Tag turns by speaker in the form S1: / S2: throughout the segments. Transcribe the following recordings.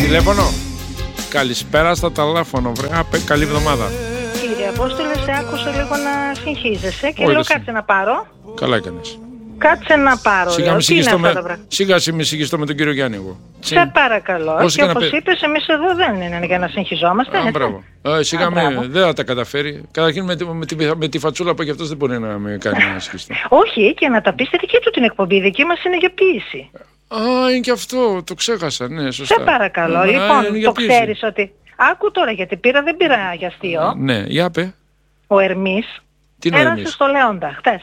S1: τηλέφωνο. Καλησπέρα στα τηλέφωνο, βρε. Καλή εβδομάδα.
S2: Κύριε Απόστολε, σε άκουσα λίγο να συγχύζεσαι και λέω κάτσε να πάρω.
S1: Καλά έκανες.
S2: Κάτσε να πάρω.
S1: Σιγά με συγχυστώ με τον κύριο Γιάννη εγώ.
S2: Σε παρακαλώ. Και όπως είπες, εμείς εδώ δεν είναι για να συγχυζόμαστε.
S1: Μπράβο. Σιγά δεν θα τα καταφέρει. Καταρχήν με τη φατσούλα που έχει αυτός δεν μπορεί να με κάνει να συγχυστώ.
S2: Όχι, και να τα πεις στη δική του την εκπομπή. Η δική μας είναι για ποίηση.
S1: Είναι και αυτό. Το ξέχασα. Ναι, σωστά.
S2: Σε παρακαλώ. Λοιπόν, το ξέρεις ότι... Άκου τώρα, γιατί δεν πήρα για αστείο.
S1: Ναι, για πέ.
S2: Ο Ερμής πέρασε στο Λέοντα χτες.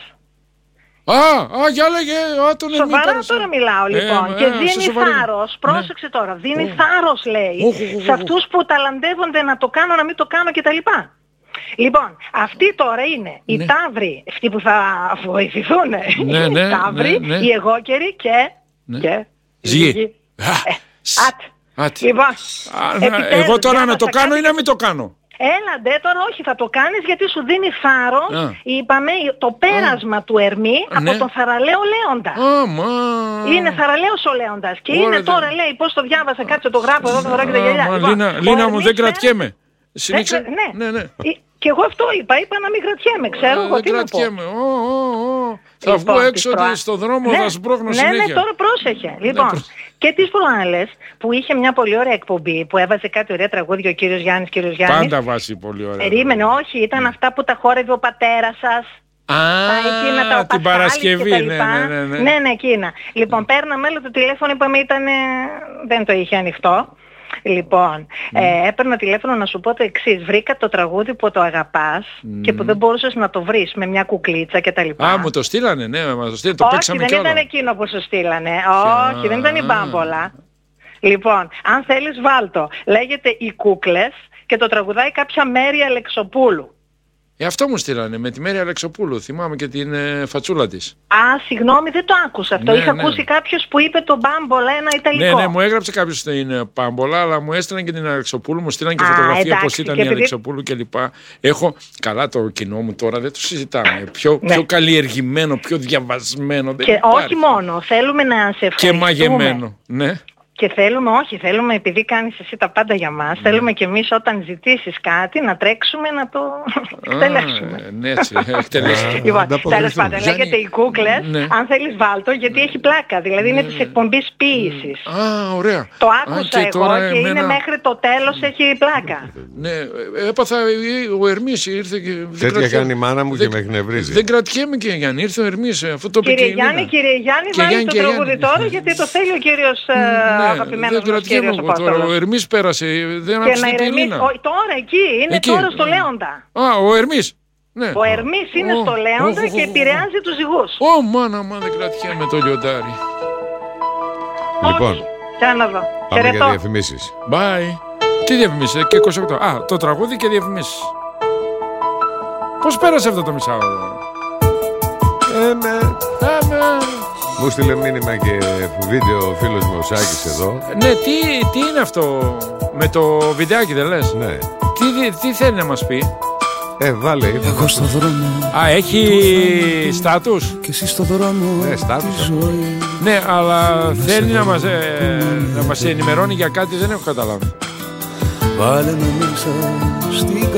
S1: Για λέγε, τον Ερμή.
S2: Σοβαρά τώρα μιλάω λοιπόν. Και δίνει θάρρος, πρόσεξε τώρα, δίνει θάρρος λέει σε αυτούς που ταλαντεύονται να το κάνω, να μην το κάνω κτλ. Λοιπόν, αυτοί τώρα είναι οι ταύροι, αυτοί που θα βοηθηθούν, οι ταύροι, οι εγώκεροι και
S1: ζυγοί.
S2: Λοιπόν,
S1: εγώ τώρα να το κάνω ή να μην το κάνω?
S2: Έλαντε τώρα, όχι, θα το κάνεις γιατί σου δίνει θάρρος, είπαμε, το πέρασμα του Ερμή από τον θαραλέο Λέοντα. Είναι θαραλέος ο Λέοντας και είναι τώρα, λέει, πώς το διάβασα, κάτσε το γράφω εδώ, το φοράω και τα γυαλιά.
S1: Λίνα μου, δεν κρατιέμαι.
S2: Συνέχισε. Ναι. Και εγώ αυτό είπα να μην κρατιέμαι, ξέρω εγώ τι να πω.
S1: Θα βγω έξω στον δρόμο, θα σπρώχνω συνέχεια.
S2: Ναι, τώρα πρόσεχε. Λοιπόν, και τις προάλλες που είχε μια πολύ ωραία εκπομπή που έβαζε κάτι ωραία τραγούδια ο κύριος Γιάννης.
S1: Πάντα βάζει πολύ ωραία.
S2: Περίμενε, όχι, ήταν αυτά που τα χόρευε ο πατέρας σας.
S1: Την Παρασκευή,
S2: ναι, εκείνα. Λοιπόν, παίρναμε όλο το τηλέφωνο, είπαμε δεν το είχε ανοιχτό. Λοιπόν, έπαιρνα τηλέφωνο να σου πω το εξής. Βρήκα το τραγούδι που το αγαπάς και που δεν μπορούσες να το βρεις με μια κουκλίτσα κτλ.
S1: Μου το στείλανε, ναι, το παίξαμε
S2: όχι, δεν ήταν εκείνο που σου στείλανε. Όχι, δεν ήταν η Μπάμπολα. Λοιπόν, αν θέλεις βάλτο. Λέγεται «Οι Κούκλες» και το τραγουδάει κάποια Μέρη Αλεξοπούλου.
S1: Αυτό μου στείλανε με τη Μέρη Αλεξοπούλου. Θυμάμαι και την φατσούλα της.
S2: Συγγνώμη, δεν το άκουσα αυτό. Είχα ακούσει κάποιος που είπε το Μπάμπολα, ένα ιταλικό.
S1: Ναι, μου έγραψε κάποιος την Μπάμπολα, αλλά μου έστειλαν και την Αλεξοπούλου. Μου στείλαν και φωτογραφία πώς ήταν η Αλεξοπούλου κλπ. Έχω καλά το κοινό μου τώρα, δεν το συζητάμε. Πιο καλλιεργημένο, πιο διαβασμένο.
S2: Και όχι μόνο, θέλουμε να σε ευχαριστούμε.
S1: Και μαγεμένο, ναι.
S2: Και θέλουμε, επειδή κάνεις εσύ τα πάντα για μας, θέλουμε και εμείς όταν ζητήσεις κάτι να τρέξουμε να το εκτελέσουμε.
S1: Ναι, έτσι, εκτελέσουμε.
S2: Λοιπόν, τέλος πάντων, λέγεται «Οι Κούκλες», αν θέλεις βάλτο, γιατί έχει πλάκα, δηλαδή είναι της εκπομπής ποίησης.
S1: Ωραία.
S2: Το άκουσα εγώ και είναι μέχρι το τέλος, έχει πλάκα.
S1: Ναι, έπαθα, ο Ερμής ήρθε και...
S3: Τέτοια κάνει η μάνα μου και με εκνευρίζει.
S1: Δεν κρατιέμαι και Γιάννη, ήρθε ο Ερμής, αυτό το
S2: Κύριε Γιάννη, βάλει το τραγούδι τώρα, γιατί το θέλει ο κύριος...
S1: Δεν κρατιέμαι εγώ τώρα. Ο Ερμής πέρασε. Δεν άκουσε την Ελλήνα.
S2: Τώρα εκεί. Είναι τώρα στο Λέοντα.
S1: Ο Ερμής. Ναι.
S2: Ο Ερμής είναι στο Λέοντα και επηρεάζει τους ζυγούς.
S1: Μάνα, δεν κρατιέμαι το λιοντάρι.
S3: Λοιπόν,
S2: πάμε
S3: για διαφημίσεις.
S1: Bye. Τι διαφημίσεις, και 28. Το τραγούδι και διαφημίσεις. Πώς πέρασε αυτό το μισάωρο?
S3: Μου στείλε μήνυμα και βίντεο ο φίλος μου ο Σάκης εδώ.
S1: Ναι, τι είναι αυτό με το βιντεάκι, δεν λες?
S3: Ναι.
S1: Τι θέλει να μας πει?
S3: Βάλε.
S4: Εγώ στο δρόμο.
S1: Έχει στάτους?
S4: Και εσύ στο δρόμο.
S3: Ναι, στάτους.
S1: Ναι, αλλά θέλει να μας ενημερώνει για κάτι, δεν έχω καταλάβει.
S4: Βάλε με μέσα στην